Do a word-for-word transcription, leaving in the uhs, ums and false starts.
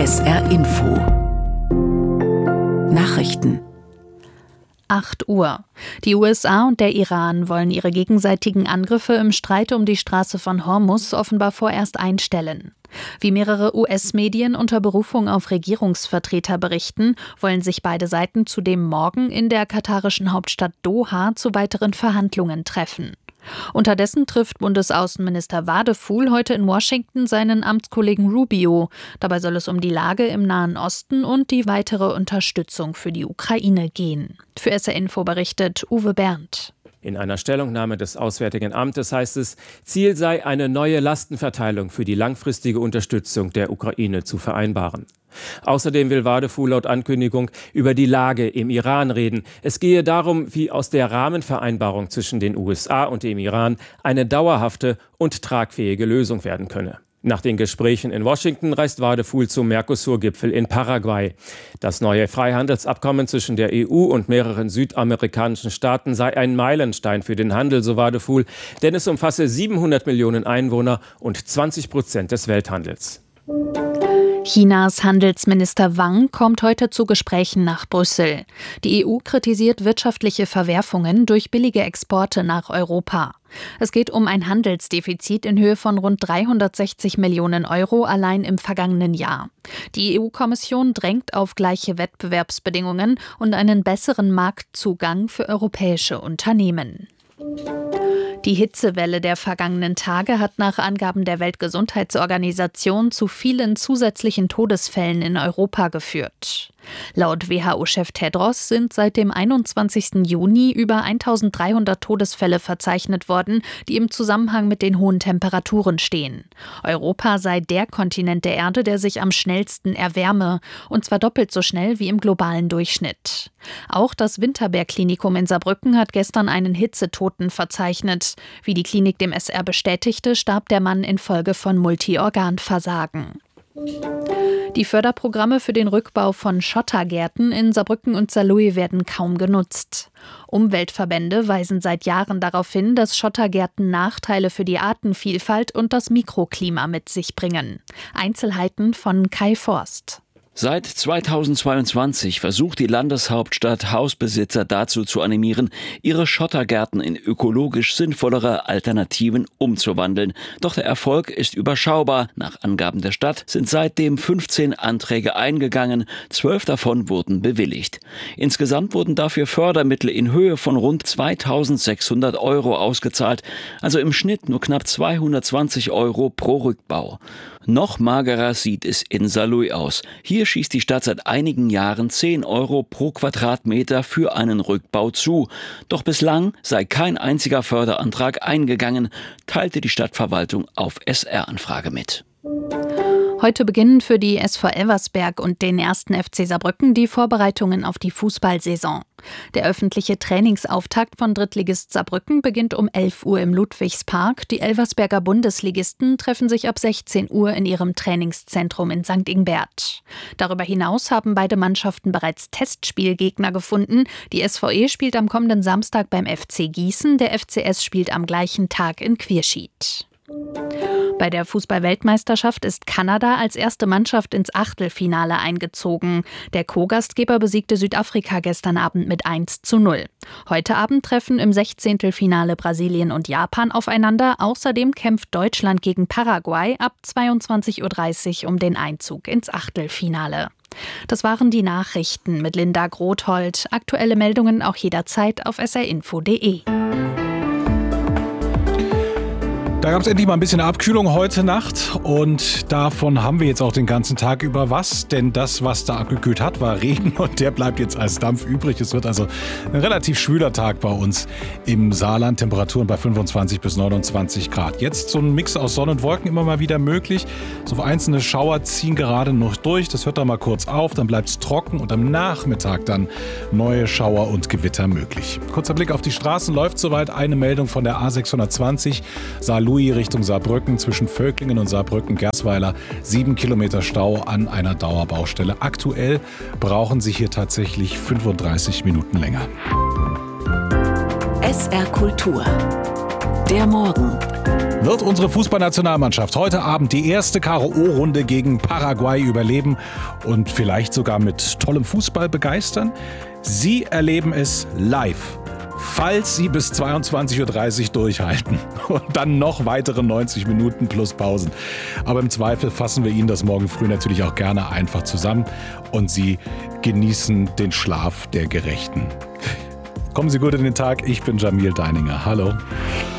S R Info Nachrichten. acht Uhr. Die U S A und der Iran wollen ihre gegenseitigen Angriffe im Streit um die Straße von Hormuz offenbar vorerst einstellen. Wie mehrere U S-Medien unter Berufung auf Regierungsvertreter berichten, wollen sich beide Seiten zudem morgen in der katarischen Hauptstadt Doha zu weiteren Verhandlungen treffen. Unterdessen trifft Bundesaußenminister Wadefuhl heute in Washington seinen Amtskollegen Rubio. Dabei soll es um die Lage im Nahen Osten und die weitere Unterstützung für die Ukraine gehen. Für S R Info berichtet Uwe Berndt. In einer Stellungnahme des Auswärtigen Amtes heißt es, Ziel sei, eine neue Lastenverteilung für die langfristige Unterstützung der Ukraine zu vereinbaren. Außerdem will Wadefuhl laut Ankündigung über die Lage im Iran reden. Es gehe darum, wie aus der Rahmenvereinbarung zwischen den U S A und dem Iran eine dauerhafte und tragfähige Lösung werden könne. Nach den Gesprächen in Washington reist Wadefuhl zum Mercosur-Gipfel in Paraguay. Das neue Freihandelsabkommen zwischen der E U und mehreren südamerikanischen Staaten sei ein Meilenstein für den Handel, so Wadefuhl, denn es umfasse siebenhundert Millionen Einwohner und zwanzig Prozent des Welthandels. Chinas Handelsminister Wang kommt heute zu Gesprächen nach Brüssel. Die E U kritisiert wirtschaftliche Verwerfungen durch billige Exporte nach Europa. Es geht um ein Handelsdefizit in Höhe von rund dreihundertsechzig Millionen Euro allein im vergangenen Jahr. Die E U-Kommission drängt auf gleiche Wettbewerbsbedingungen und einen besseren Marktzugang für europäische Unternehmen. Die Hitzewelle der vergangenen Tage hat nach Angaben der Weltgesundheitsorganisation zu vielen zusätzlichen Todesfällen in Europa geführt. Laut W H O-Chef Tedros sind seit dem einundzwanzigsten Juni über eintausenddreihundert Todesfälle verzeichnet worden, die im Zusammenhang mit den hohen Temperaturen stehen. Europa sei der Kontinent der Erde, der sich am schnellsten erwärme, und zwar doppelt so schnell wie im globalen Durchschnitt. Auch das Winterberg-Klinikum in Saarbrücken hat gestern einen Hitzetoten verzeichnet. Wie die Klinik dem S R bestätigte, starb der Mann infolge von Multiorganversagen. Die Förderprogramme für den Rückbau von Schottergärten in Saarbrücken und Saarlouis werden kaum genutzt. Umweltverbände weisen seit Jahren darauf hin, dass Schottergärten Nachteile für die Artenvielfalt und das Mikroklima mit sich bringen. Einzelheiten von Kai Forst. Seit zweitausendzweiundzwanzig versucht die Landeshauptstadt Hausbesitzer dazu zu animieren, ihre Schottergärten in ökologisch sinnvollere Alternativen umzuwandeln. Doch der Erfolg ist überschaubar. Nach Angaben der Stadt sind seitdem fünfzehn Anträge eingegangen, zwölf davon wurden bewilligt. Insgesamt wurden dafür Fördermittel in Höhe von rund zweitausendsechshundert Euro ausgezahlt, also im Schnitt nur knapp zweihundertzwanzig Euro pro Rückbau. Noch magerer sieht es in Saarlouis aus. Hier schießt die Stadt seit einigen Jahren zehn Euro pro Quadratmeter für einen Rückbau zu. Doch bislang sei kein einziger Förderantrag eingegangen, teilte die Stadtverwaltung auf S R-Anfrage mit. Heute beginnen für die S V Elversberg und den ersten F C Saarbrücken die Vorbereitungen auf die Fußballsaison. Der öffentliche Trainingsauftakt von Drittligist Saarbrücken beginnt um elf Uhr im Ludwigspark. Die Elversberger Bundesligisten treffen sich ab sechzehn Uhr in ihrem Trainingszentrum in Sankt Ingbert. Darüber hinaus haben beide Mannschaften bereits Testspielgegner gefunden. Die S V E spielt am kommenden Samstag beim F C Gießen, der F C S spielt am gleichen Tag in Quierschied. Bei der Fußball-Weltmeisterschaft ist Kanada als erste Mannschaft ins Achtelfinale eingezogen. Der Co-Gastgeber besiegte Südafrika gestern Abend mit eins zu null. Heute Abend treffen im Sechzehntelfinale Brasilien und Japan aufeinander. Außerdem kämpft Deutschland gegen Paraguay ab zweiundzwanzig Uhr dreißig um den Einzug ins Achtelfinale. Das waren die Nachrichten mit Linda Grothold. Aktuelle Meldungen auch jederzeit auf s r info punkt d e. Da gab es endlich mal ein bisschen Abkühlung heute Nacht und davon haben wir jetzt auch den ganzen Tag über was, denn das, was da abgekühlt hat, war Regen und der bleibt jetzt als Dampf übrig. Es wird also ein relativ schwüler Tag bei uns im Saarland, Temperaturen bei fünfundzwanzig bis neunundzwanzig Grad. Jetzt so ein Mix aus Sonne und Wolken immer mal wieder möglich. So einzelne Schauer ziehen gerade noch durch, das hört dann mal kurz auf, dann bleibt es trocken und am Nachmittag dann neue Schauer und Gewitter möglich. Kurzer Blick auf die Straßen, läuft soweit eine Meldung von der A sechshundertzwanzig, Saarlouis Richtung Saarbrücken zwischen Völklingen und Saarbrücken-Gersweiler. Sieben Kilometer Stau an einer Dauerbaustelle. Aktuell brauchen Sie hier tatsächlich fünfunddreißig Minuten länger. S R Kultur. Der Morgen. Wird unsere Fußballnationalmannschaft heute Abend die erste K O Runde gegen Paraguay überleben und vielleicht sogar mit tollem Fußball begeistern? Sie erleben es live, falls Sie bis zweiundzwanzig Uhr dreißig durchhalten und dann noch weitere neunzig Minuten plus Pausen. Aber im Zweifel fassen wir Ihnen das morgen früh natürlich auch gerne einfach zusammen und Sie genießen den Schlaf der Gerechten. Kommen Sie gut in den Tag, ich bin Jamil Deininger. Hallo.